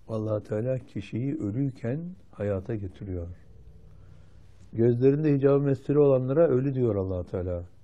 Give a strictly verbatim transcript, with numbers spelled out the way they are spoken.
Allah Teala kişiyi ölüyken hayata getiriyor. Gözlerinde hicab-ı mesturi olanlara ölü diyor Allah Teala.